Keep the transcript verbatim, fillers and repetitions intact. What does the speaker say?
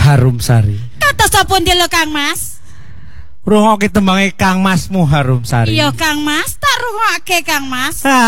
Harum Sari. Kados sapun lho Kang Mas? Rungokke tembange Kang Masmu Harum Sari. Iya Kang Mas, tak rungokke Kang Mas. Ah.